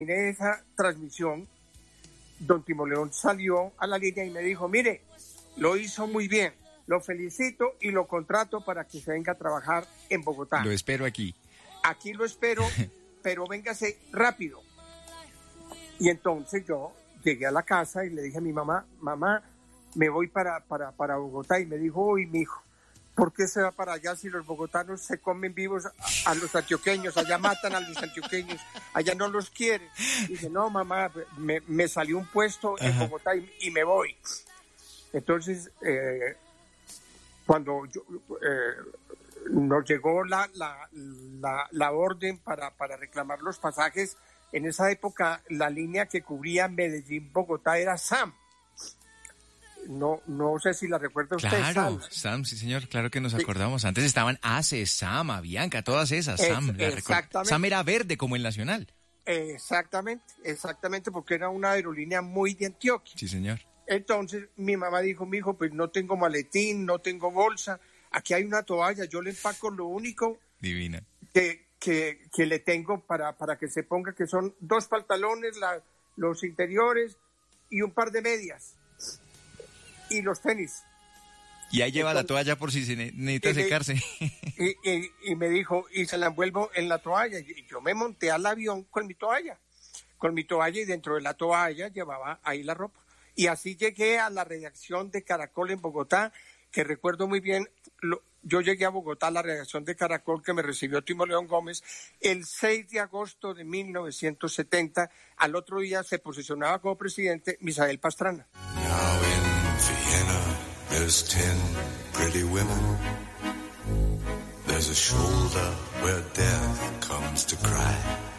esa transmisión, don Timo León salió a la línea y me dijo, mire, lo hizo muy bien, lo felicito y lo contrato para que se venga a trabajar en Bogotá. Lo espero aquí. Aquí lo espero, pero véngase rápido. Y entonces yo llegué a la casa y le dije a mi mamá, me voy para Bogotá. Y me dijo, uy, mijo, ¿por qué se va para allá si los bogotanos se comen vivos a los antioqueños? Allá matan a los antioqueños, allá no los quieren. Y dije, no, mamá, me salió un puesto en Bogotá y me voy. Entonces, cuando nos llegó la orden para reclamar los pasajes, en esa época la línea que cubría Medellín-Bogotá era SAM. No sé si la recuerda usted. Claro, SAM, sí señor, claro que nos acordamos. Antes estaban ACE, SAM, Avianca, todas esas, SAM. Exactamente. SAM era verde como el Nacional. Exactamente, porque era una aerolínea muy de Antioquia. Sí señor. Entonces mi mamá dijo, mijo, pues no tengo maletín, no tengo bolsa, aquí hay una toalla, yo le empaco lo único divina que le tengo para que se ponga, que son 2 pantalones, los interiores y un par de medias y los tenis. Y ahí lleva la toalla por si se necesita secarse. Y me dijo, y se la envuelvo en la toalla. Y yo me monté al avión con mi toalla y dentro de la toalla llevaba ahí la ropa. Y así llegué a la redacción de Caracol en Bogotá, que recuerdo muy bien, yo llegué a Bogotá a la redacción de Caracol que me recibió Timo León Gómez el 6 de agosto de 1970. Al otro día se posicionaba como presidente Misael Pastrana. Now in Vienna there's 10 pretty women. There's a shoulder where death comes to cry.